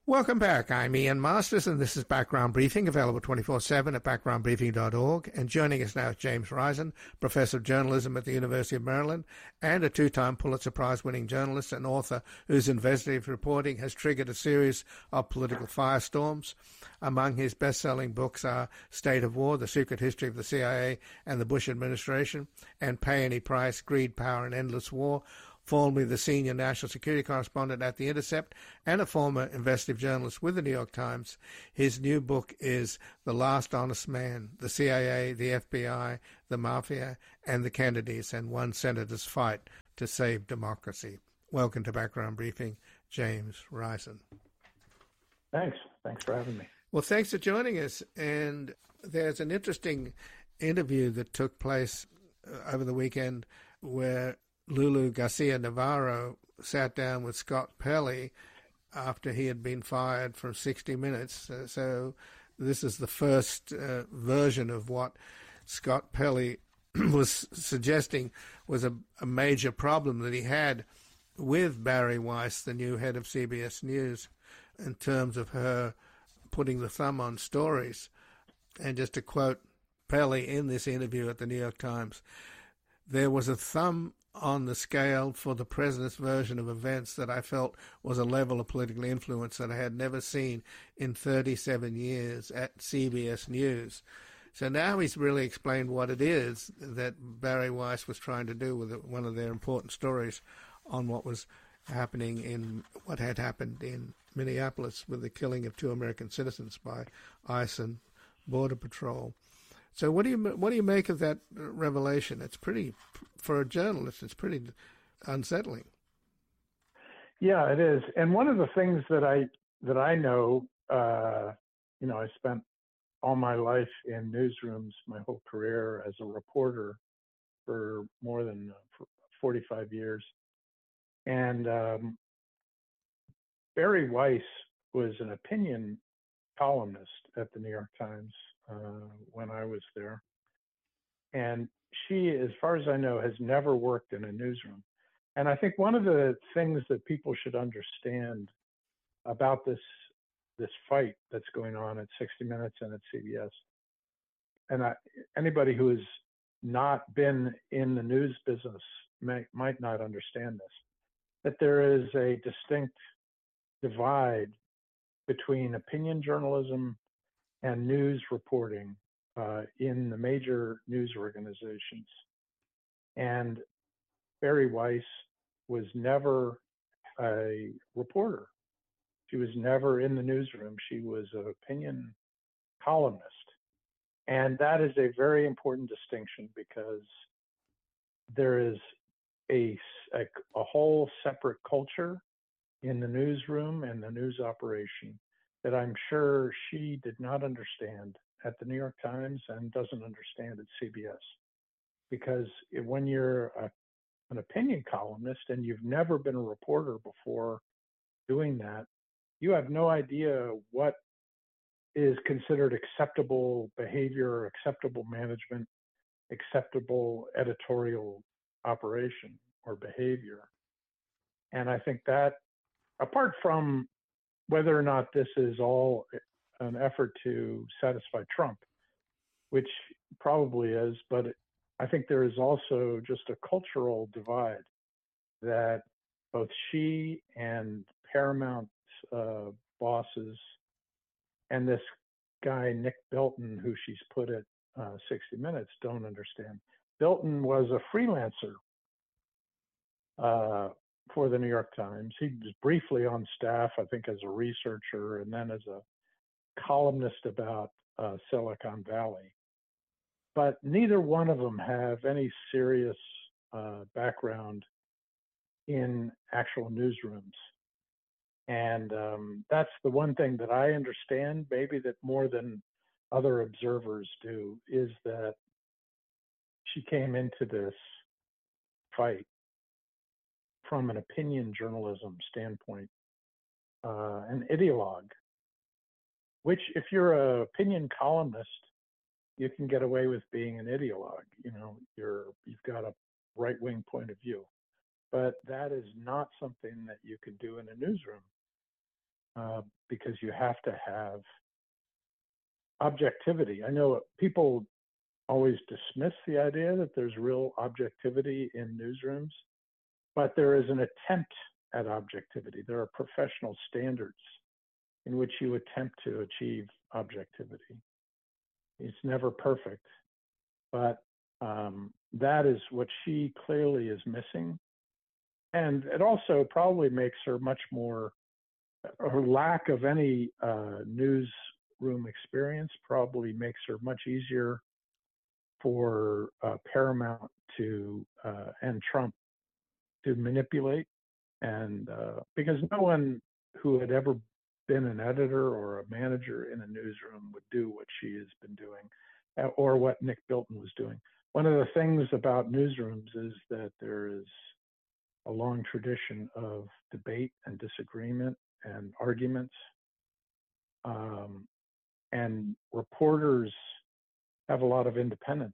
Welcome back. I'm Ian Masters, and this is Background Briefing, available 24/7 at backgroundbriefing.org. And joining us now is James Risen, Professor of Journalism at the University of Maryland and a two-time Pulitzer Prize-winning journalist and author whose investigative reporting has triggered a series of political firestorms. Among his best-selling books are State of War, The Secret History of the CIA and the Bush Administration, and Pay Any Price, Greed, Power, and Endless War. Formerly the senior national security correspondent at The Intercept and a former investigative journalist with the New York Times. His new book is The Last Honest Man, the CIA, the FBI, the Mafia, and the Kennedys, and one senator's fight to save democracy. Welcome to Background Briefing, James Risen. Thanks. Thanks for having me. Well, thanks for joining us. And there's an interesting interview that took place over the weekend where Lulu Garcia-Navarro sat down with Scott Pelley after he had been fired from 60 Minutes. So this is the first version of what Scott Pelley was suggesting was a major problem that he had with Bari Weiss, the new head of CBS News, in terms of her putting the thumb on stories. And just to quote Pelley in this interview at the New York Times, "There was a thumb on the scale for the president's version of events that I felt was a level of political influence that I had never seen in 37 years at CBS News." So now he's really explained what it is that Bari Weiss was trying to do with one of their important stories on what was happening what had happened in Minneapolis with the killing of 2 American citizens by ICE and Border Patrol. So what do you make of that revelation? It's pretty, for a journalist, it's pretty unsettling. Yeah, it is. And one of the things that I know, I spent all my life in newsrooms, my whole career as a reporter for more than 45 years. And Bari Weiss was an opinion columnist at the New York Times when I was there. And she, as far as I know, has never worked in a newsroom. And I think one of the things that people should understand about this fight that's going on at 60 Minutes and at CBS, and anybody who has not been in the news business might not understand this, that there is a distinct divide between opinion journalism and news reporting in the major news organizations. And Bari Weiss was never a reporter. She was never in the newsroom. She was an opinion columnist. And that is a very important distinction because there is a whole separate culture in the newsroom and the news operation that I'm sure she did not understand at the New York Times and doesn't understand at CBS. Because when you're an opinion columnist and you've never been a reporter before doing that, you have no idea what is considered acceptable behavior, acceptable management, acceptable editorial operation or behavior. And I think that, apart from whether or not this is all an effort to satisfy Trump, which probably is, but I think there is also just a cultural divide that both she and Paramount's bosses and this guy, Nick Bilton, who she's put at 60 Minutes, don't understand. Bilton was a freelancer for the New York Times. He was briefly on staff, I think, as a researcher and then as a columnist about Silicon Valley. But neither one of them have any serious background in actual newsrooms. And that's the one thing that I understand, maybe that more than other observers do, is that she came into this fight from an opinion journalism standpoint, an ideologue, which if you're an opinion columnist, you can get away with being an ideologue. You know, you've got a right-wing point of view, but that is not something that you can do in a newsroom. because you have to have objectivity. I know people always dismiss the idea that there's real objectivity in newsrooms, but there is an attempt at objectivity. There are professional standards in which you attempt to achieve objectivity. It's never perfect, but that is what she clearly is missing. And it also probably makes her much more, her lack of any newsroom experience probably makes her much easier for Paramount to and Trump to manipulate. And because no one who had ever been an editor or a manager in a newsroom would do what she has been doing, or what Nick Bilton was doing. One of the things about newsrooms is that there is a long tradition of debate and disagreement and arguments. And reporters have a lot of independence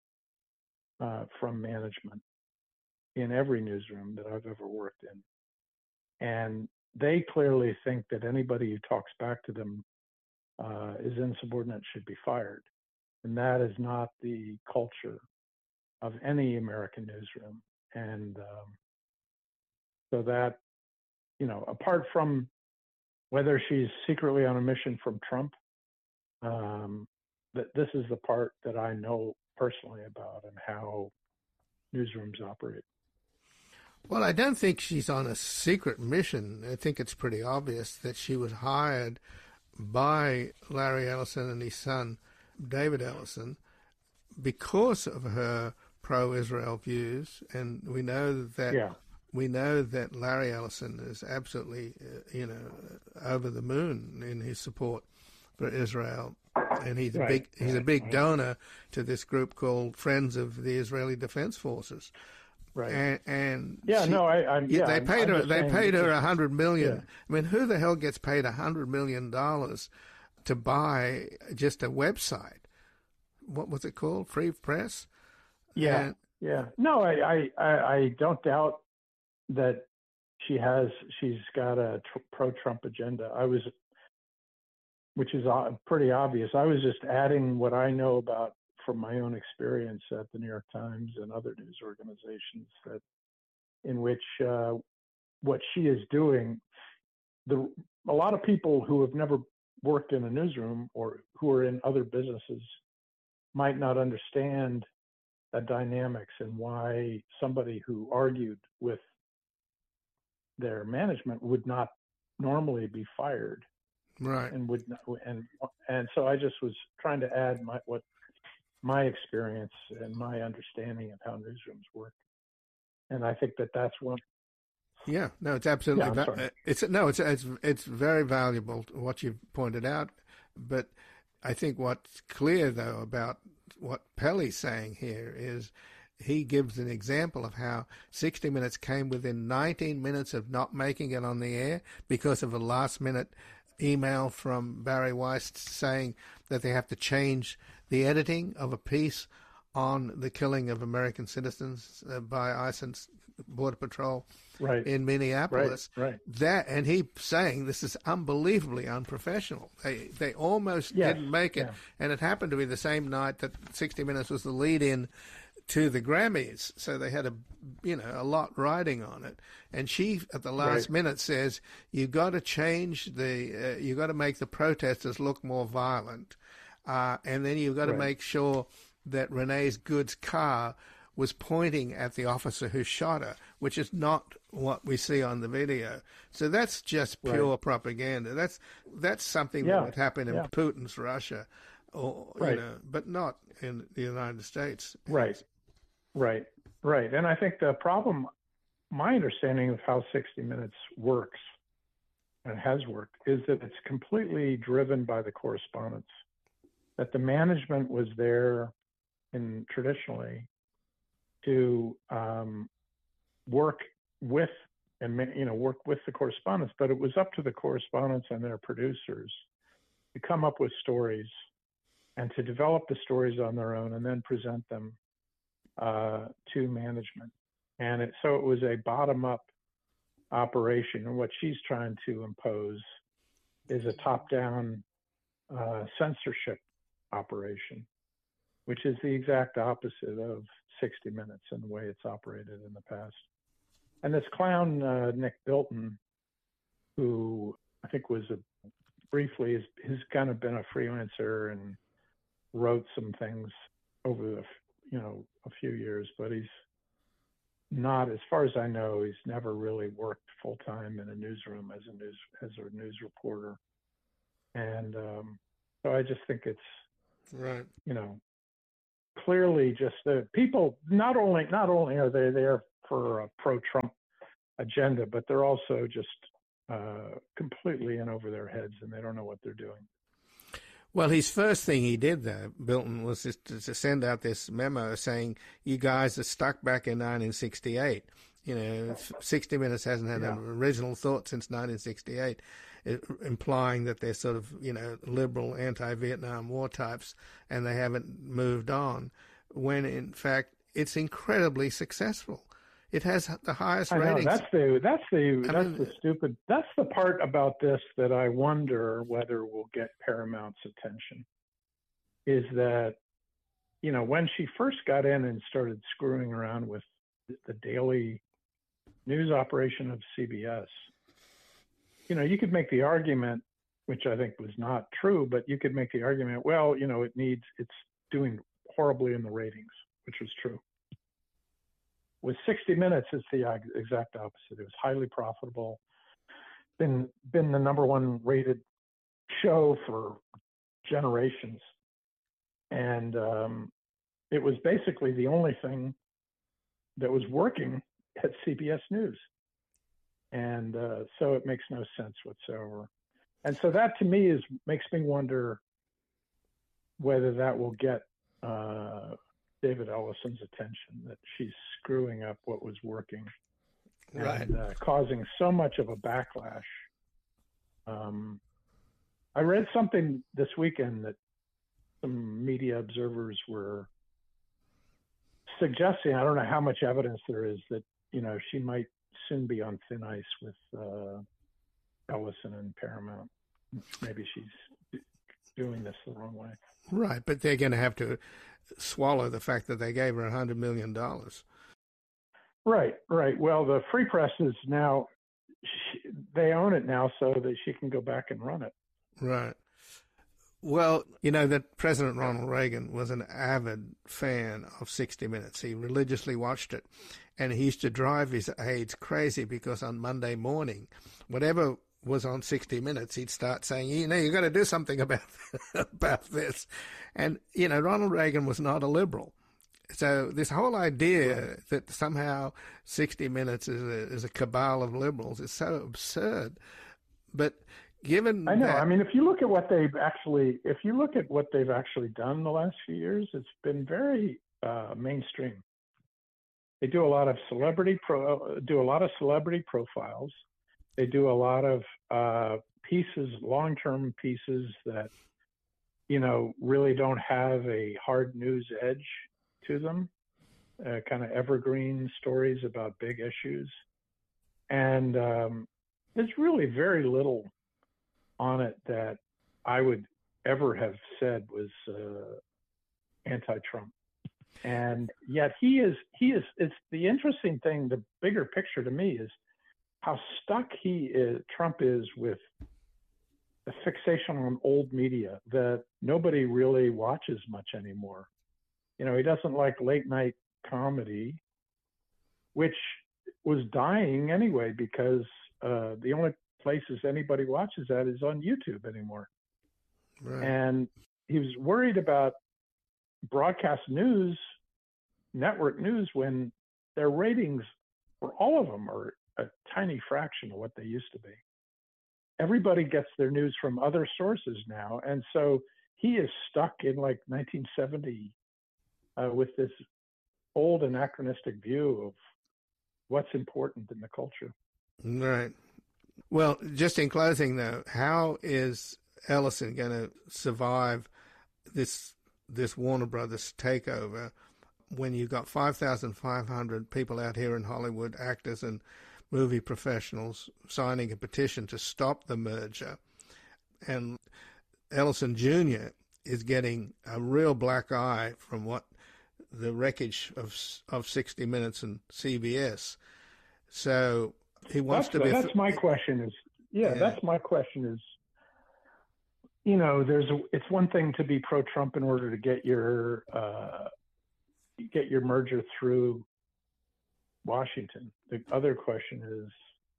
from management in every newsroom that I've ever worked in. And they clearly think that anybody who talks back to them is insubordinate, should be fired. And that is not the culture of any American newsroom. And so that, apart from whether she's secretly on a mission from Trump, that this is the part that I know personally about and how newsrooms operate. Well, I don't think she's on a secret mission. I think it's pretty obvious that she was hired by Larry Ellison and his son, David Ellison, because of her pro-Israel views. And we know that Larry Ellison is absolutely, over the moon in his support for Israel. And he's a big donor to this group called Friends of the Israeli Defense Forces. Right. And they paid her $100 million. Yeah. I mean, who the hell gets paid $100 million to buy just a website? What was it called? Free Press? Yeah. No, I don't doubt that she's got a pro-Trump agenda. Which is pretty obvious. I was just adding what I know about from my own experience at the New York Times and other news organizations, that in which what she is doing, a lot of people who have never worked in a newsroom or who are in other businesses might not understand the dynamics and why somebody who argued with their management would not normally be fired. Right. And so I just was trying to add my experience and my understanding of how newsrooms work. And I think that's one. Yeah, no, it's absolutely. It's very valuable what you've pointed out. But I think what's clear though about what Pelley's saying here is he gives an example of how 60 Minutes came within 19 minutes of not making it on the air because of a last-minute email from Barry Weiss saying that they have to change the editing of a piece on the killing of American citizens by ICE and Border Patrol in Minneapolis. Right. And he saying this is unbelievably unprofessional. They almost didn't make it, and it happened to be the same night that 60 Minutes was the lead-in to the Grammys, so they had a lot riding on it. And she, at the last minute, says you got to change you got to make the protesters look more violent, and then you've got to make sure that Renee Good's car was pointing at the officer who shot her, which is not what we see on the video. So that's just pure propaganda. That's something that would happen in Putin's Russia, or but not in the United States. Right. And I think the problem, my understanding of how 60 Minutes works and has worked, is that it's completely driven by the correspondence. That the management was there traditionally to work with the correspondents, but it was up to the correspondents and their producers to come up with stories and to develop the stories on their own and then present them to management. And so it was a bottom-up operation. And what she's trying to impose is a top-down censorship operation, which is the exact opposite of 60 Minutes and the way it's operated in the past. And this clown, Nick Bilton, who I think was briefly has kind of been a freelancer and wrote some things over the, a few years, but he's not, as far as I know, he's never really worked full time in a newsroom as a news reporter. And so I just think it's right. Clearly just the people, not only are they there for a pro-Trump agenda, but they're also just completely in over their heads, and they don't know what they're doing. Well, his first thing he did, though, Bilton, was just to send out this memo saying, you guys are stuck back in 1968. 60 Minutes hasn't had an original thought since 1968, implying that they're sort of, liberal anti-Vietnam War types, and they haven't moved on, when in fact it's incredibly successful. It has the highest ratings. That's the part about this that I wonder whether will get Paramount's attention. Is that, when she first got in and started screwing around with the daily news operation of CBS, you could make the argument, which I think was not true, but you could make the argument, well, it's doing horribly in the ratings, which was true. With 60 Minutes, it's the exact opposite. It was highly profitable, been the number one rated show for generations. And it was basically the only thing that was working at CBS News. And so it makes no sense whatsoever. And so that to me makes me wonder whether that will get David Ellison's attention, that she's screwing up what was working, right, and causing so much of a backlash. I read something this weekend that some media observers were suggesting, I don't know how much evidence there is, that she might soon be on thin ice with Ellison and Paramount. Maybe she's doing this the wrong way. Right, but they're going to have to swallow the fact that they gave her $100 million. Right. Well, the Free Press is now, they own it now, so that she can go back and run it. Right. Well, that President Ronald Reagan was an avid fan of 60 Minutes. He religiously watched it, and he used to drive his aides crazy because on Monday morning, whatever was on 60 Minutes, he'd start saying, you've got to do something about this. And, Ronald Reagan was not a liberal. So this whole idea that somehow 60 Minutes is a cabal of liberals is so absurd. But given I know. that, I mean, if you look at what they've actually done the last few years, it's been very mainstream. They do a lot of celebrity profiles. They do a lot of pieces, long-term pieces that, really don't have a hard news edge to them, kind of evergreen stories about big issues. And there's really very little on it that I would ever have said was anti-Trump. And yet it's the interesting thing, the bigger picture to me is how stuck Trump is with the fixation on old media that nobody really watches much anymore. He doesn't like late night comedy, which was dying anyway, because the only places anybody watches that is on YouTube anymore. Right. And he was worried about broadcast news, network news, when their ratings for all of them are a tiny fraction of what they used to be. Everybody gets their news from other sources now. And so he is stuck in like 1970 with this old anachronistic view of what's important in the culture. Right. Well, just in closing, though, how is Ellison going to survive this Warner Brothers takeover when you've got 5,500 people out here in Hollywood, actors and movie professionals, signing a petition to stop the merger? And Ellison Jr. is getting a real black eye from what the wreckage of 60 Minutes and CBS. So he wants to be. That's my question. That's my question. Is it's one thing to be pro-Trump in order to get your merger through Washington. The other question is,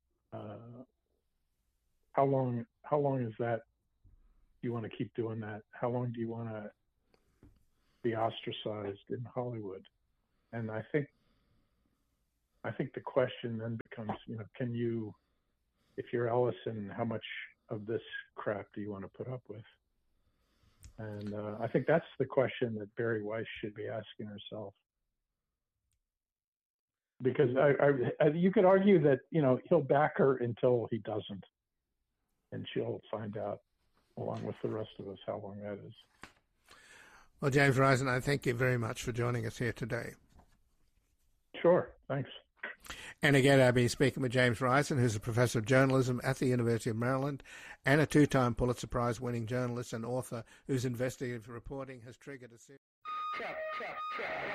how long is that? Do you want to keep doing that? How long do you want to be ostracized in Hollywood? And I think the question then becomes, can you, if you're Ellison, how much of this crap do you want to put up with? And I think that's the question that Bari Weiss should be asking herself. Because you could argue that, he'll back her until he doesn't. And she'll find out, along with the rest of us, how long that is. Well, James Risen, I thank you very much for joining us here today. Sure, thanks. And again, I've been speaking with James Risen, who's a professor of journalism at the University of Maryland and a two-time Pulitzer Prize-winning journalist and author whose investigative reporting has triggered a series.